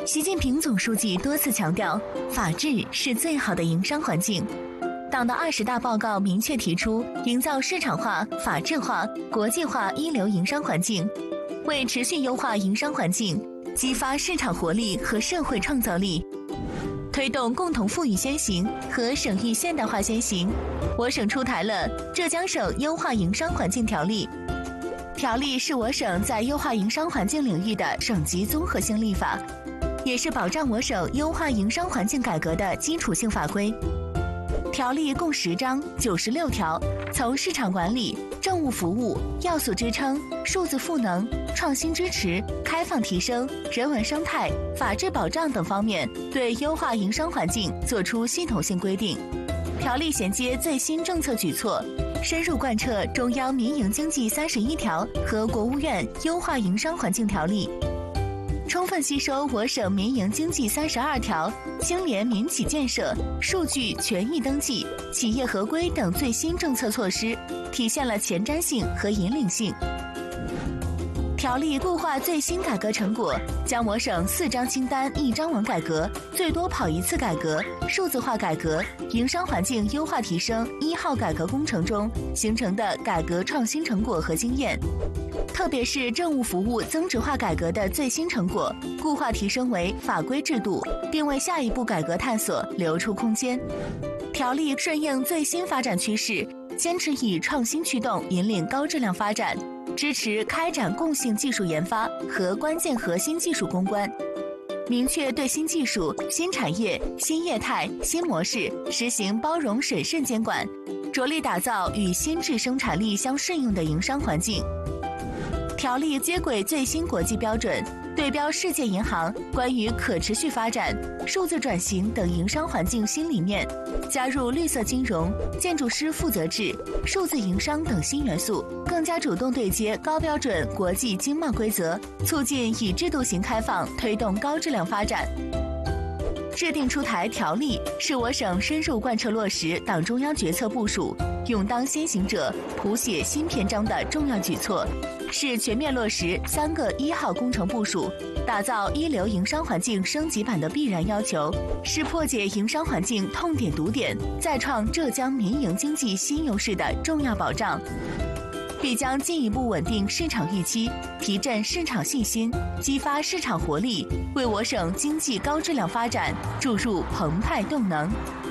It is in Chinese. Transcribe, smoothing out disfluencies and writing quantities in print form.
习近平总书记多次强调，法治是最好的营商环境。党的20大报告明确提出，营造市场化、法治化、国际化一流营商环境，为持续优化营商环境，激发市场活力和社会创造力，推动共同富裕先行和省域现代化先行，我省出台了《浙江省优化营商环境条例》。条例是我省在优化营商环境领域的省级综合性立法，也是保障我省优化营商环境改革的基础性法规。条例共10章96条，从市场管理、政务服务、要素支撑、数字赋能、创新支持、开放提升、人文生态、法治保障等方面，对优化营商环境作出系统性规定。条例衔接最新政策举措，深入贯彻中央民营经济31条和国务院优化营商环境条例，充分吸收我省民营经济32条、兴联民企建设、数据权益登记、企业合规等最新政策措施，体现了前瞻性和引领性。条例固化最新改革成果，将我省4张清单1张稳改革、最多跑1次改革、数字化改革、营商环境优化提升1号改革工程中形成的改革创新成果和经验，特别是政务服务增值化改革的最新成果，固化提升为法规制度，并为下一步改革探索留出空间。条例顺应最新发展趋势，坚持以创新驱动引领高质量发展，支持开展共性技术研发和关键核心技术攻关，明确对新技术、新产业、新业态、新模式实行包容审慎监管，着力打造与新质生产力相适应的营商环境。条例接轨最新国际标准，对标世界银行关于可持续发展、数字转型等营商环境新理念，加入绿色金融、建筑师负责制、数字营商等新元素，更加主动对接高标准国际经贸规则，促进以制度型开放推动高质量发展。制定出台条例是我省深入贯彻落实党中央决策部署、勇当先行者、谱写新篇章的重要举措，是全面落实3个1号工程部署，打造一流营商环境升级版的必然要求，是破解营商环境痛点堵点，再创浙江民营经济新优势的重要保障，必将进一步稳定市场预期，提振市场信心，激发市场活力，为我省经济高质量发展注入澎湃动能。